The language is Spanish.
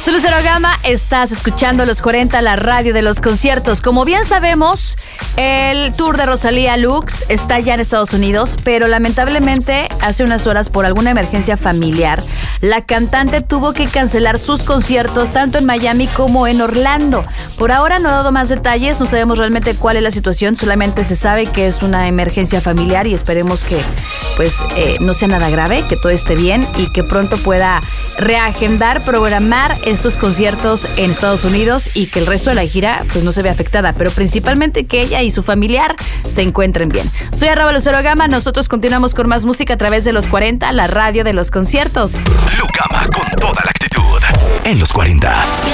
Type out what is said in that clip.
Soy Lucero Gama, estás escuchando Los 40, la radio de los conciertos. Como bien sabemos, el tour de Rosalía Lux está ya en Estados Unidos, pero lamentablemente hace unas horas por alguna emergencia familiar, la cantante tuvo que cancelar sus conciertos tanto en Miami como en Orlando. Por ahora no ha dado más detalles, no sabemos realmente cuál es la situación, solamente se sabe que es una emergencia familiar y esperemos que no sea nada grave, que todo esté bien y que pronto pueda reagendar, programar estos conciertos en Estados Unidos y que el resto de la gira no se vea afectada, pero principalmente que ella y su familiar se encuentren bien. Soy @Lucero Gama, nosotros continuamos con más música a través de Los 40, la radio de los conciertos. Lu Gama con toda la actitud en Los 40.